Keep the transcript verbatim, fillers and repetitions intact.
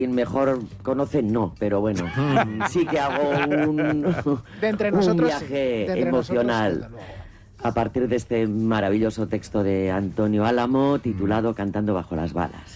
quien mejor conoce, no, pero bueno, sí que hago un, De entre un nosotros, viaje sí. De entre emocional nosotros, desde luego. a partir de este maravilloso texto de Antonio Álamo titulado Cantando bajo las balas.